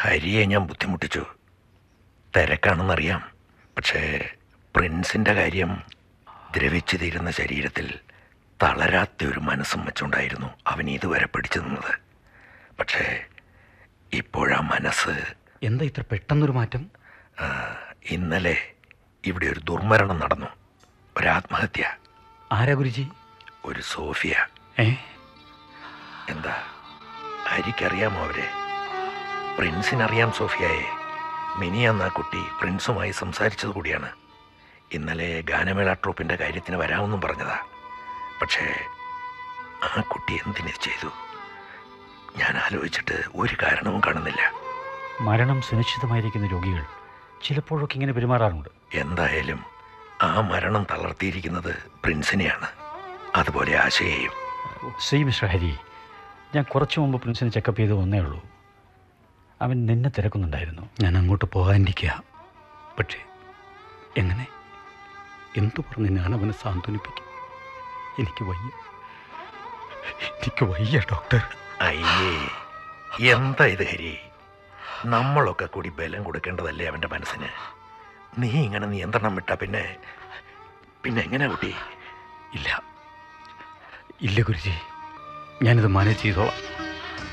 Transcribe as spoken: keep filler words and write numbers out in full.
ഹരിയെ ഞാൻ ബുദ്ധിമുട്ടിച്ചു. തിരക്കാണെന്നറിയാം. പക്ഷേ പ്രിൻസിൻ്റെ കാര്യം, ദ്രവിച്ചു തീരുന്ന ശരീരത്തിൽ തളരാത്ത ഒരു മനസ്സും വെച്ചുകൊണ്ടായിരുന്നു അവൻ ഇതുവരെ പിടിച്ചു നിന്നത്. പക്ഷേ ഇപ്പോഴാ മനസ്സ്. എന്താ ഇത്ര പെട്ടെന്നൊരു മാറ്റം? ഇന്നലെ ഇവിടെ ഒരു ദുർമരണം നടന്നു, ഒരാത്മഹത്യ. ആരാ ഗുരുജി? ഒരു സോഫിയ. ഏ എന്താ ഹരിക്കറിയാമോ അവരെ? പ്രിൻസിനറിയാം സോഫിയയെ. മിനിയാന്ന് ആ കുട്ടി പ്രിൻസുമായി സംസാരിച്ചത് കൂടിയാണ്. ഇന്നലെ ഗാനമേള ട്രൂപ്പിൻ്റെ കാര്യത്തിന് വരാമെന്നും പറഞ്ഞതാ. പക്ഷേ ആ കുട്ടി എന്തിനു ചെയ്തു? ഞാൻ ആലോചിച്ചിട്ട് ഒരു കാരണവും കാണുന്നില്ല. മരണം സുനിശ്ചിതമായിരിക്കുന്ന രോഗികൾ ചിലപ്പോഴൊക്കെ ഇങ്ങനെ പെരുമാറാറുണ്ട്. എന്തായാലും ആ മരണം തളർത്തിയിരിക്കുന്നത് പ്രിൻസിനെയാണ്, അതുപോലെ ആശയെയും. സി മിസ്റ്റർ ഹരി, ഞാൻ കുറച്ചു മുമ്പ് പ്രിൻസിനെ ചെക്കപ്പ് ചെയ്ത് വന്നേ ഉള്ളൂ. അവൻ നിന്നെ തിരക്കുന്നുണ്ടായിരുന്നു. ഞാൻ അങ്ങോട്ട് പോകാനിരിക്കുക. പക്ഷേ എങ്ങനെ, എന്തു പറഞ്ഞ് ഞാൻ അവനെ സാന്ത്വനിപ്പിക്കും? എനിക്ക് വയ്യ, എനിക്ക് വയ്യ ഡോക്ടർ. അയ്യേ, എന്താ ഇത് ഹരി? നമ്മളൊക്കെ കൂടി ബലം കൊടുക്കേണ്ടതല്ലേ അവൻ്റെ മനസ്സിന്? നീ ഇങ്ങനെ നിയന്ത്രണം വിട്ടാ പിന്നെ പിന്നെ എങ്ങനെ കുട്ടി? ഇല്ല ഇല്ല ഗുരുജി, ഞാനിത് മാനേജ് ചെയ്തോളാം.